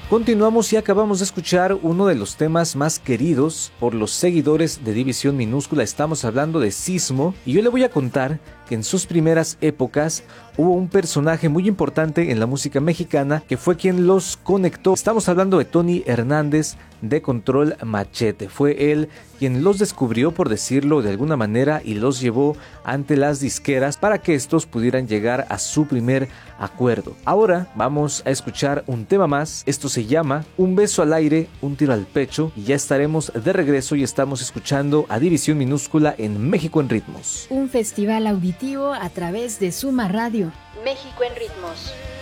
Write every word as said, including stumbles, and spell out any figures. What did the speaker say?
Continuamos y acabamos de escuchar uno de los temas más queridos por los seguidores de División Minúscula. Estamos hablando de Sismo y yo le voy a contar que en sus primeras épocas hubo un personaje muy importante en la música mexicana que fue quien los conectó. Estamos hablando de Tony Hernández de Control Machete. Fue él quien los descubrió, por decirlo de alguna manera, y los llevó ante las disqueras para que estos pudieran llegar a su primer acuerdo. Ahora vamos a escuchar un tema más. Esto se llama Un beso al aire, un tiro al pecho, y ya estaremos de regreso y estamos escuchando a División Minúscula en México en Ritmos. Un festival auditivo a través de Suma Radio. México en Ritmos.